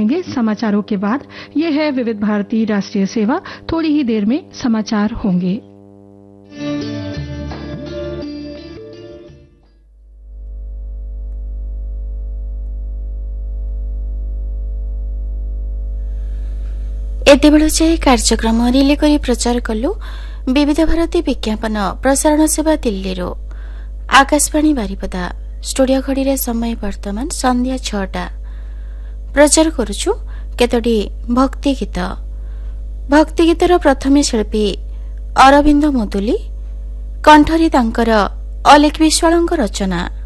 सुनेंगे समाचारों के बाद। ये है विविध भारती राष्ट्रीय सेवा। थोड़ी ही देर में समाचार होंगे। एते बेलु चाहिँ कार्यक्रम रिले करी प्रचार कलु विविध भारती विज्ञापन प्रसारण सेवा दिल्ली रो आकाशवाणी बारिपदा स्टूडियो घड़ी रे समय वर्तमान संध्या 6टा। प्रचार करुछु केतोटी भक्ति गीतर प्रथमे शिल्पी अरविंद मुदुली कंठरी तांकर अलेख विश्वालଙ୍କ रचना।